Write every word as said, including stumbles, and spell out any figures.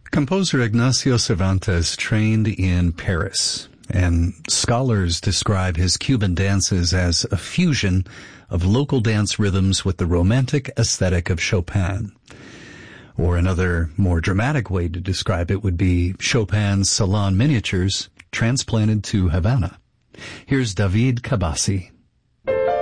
Composer Ignacio Cervantes trained in Paris, and scholars describe his Cuban dances as a fusion of local dance rhythms with the romantic aesthetic of Chopin. Or another, more dramatic way to describe it would be Chopin's salon miniatures transplanted to Havana. Here's David Cabassi.